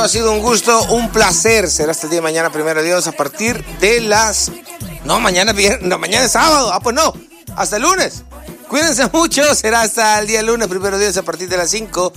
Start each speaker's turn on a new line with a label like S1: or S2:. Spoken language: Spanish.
S1: ha sido un gusto, un placer. Será hasta el día de mañana, primero Dios, a partir de las... No, mañana es sábado. Pues no, hasta el lunes. Cuídense mucho, será hasta el día lunes, primero Dios, a partir de las 5.